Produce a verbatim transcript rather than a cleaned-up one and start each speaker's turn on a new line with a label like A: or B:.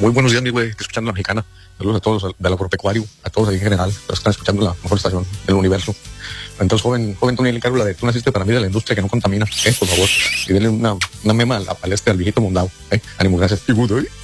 A: Muy buenos días, mi güey. Estoy escuchando la mexicana. Saludos a todos del agropecuario, a todos ahí en general, los que están escuchando la mejor estación del universo. Entonces, joven, joven Tony, le encargo la de tú naciste para mí de la industria que no contamina, eh, por favor. Y denle una, una mema al, al este, al viejito mundao, eh. Ánimo, gracias. Y good, eh.